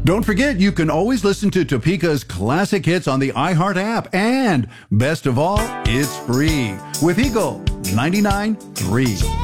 Don't forget, you can always listen to Topeka's classic hits on the iHeart app. And best of all, it's free with Eagle 99.3.